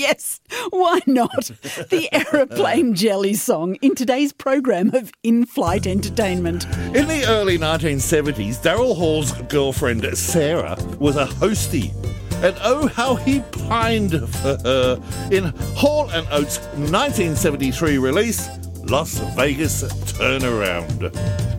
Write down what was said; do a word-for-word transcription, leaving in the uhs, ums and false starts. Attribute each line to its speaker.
Speaker 1: Yes, why not? The Aeroplane Jelly song in today's program of In-Flight Entertainment.
Speaker 2: In the early nineteen seventies, Daryl Hall's girlfriend Sarah was a hostie. And oh, how he pined for her in Hall and Oates' nineteen seventy-three release, Las Vegas Turnaround.